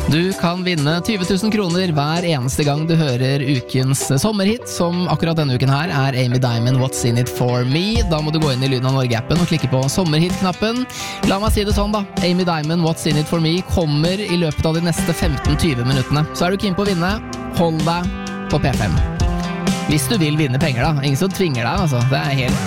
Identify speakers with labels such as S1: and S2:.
S1: Du kan vinne 20 000 kroner hver eneste gang du hører ukens sommerhit, som akkurat denne uken her er Amy Diamond, What's in it for me. Da må du gå inn i Lyden av Norge-appen og klikke på sommerhit-knappen. La meg si det sånn da, Amy Diamond, What's in it for me kommer i løpet av de neste 15-20 minuttene. Så er du keen på å vinne, hold deg på P5. Hvis du vil vinne penger da, ingen som tvinger deg altså, det er helt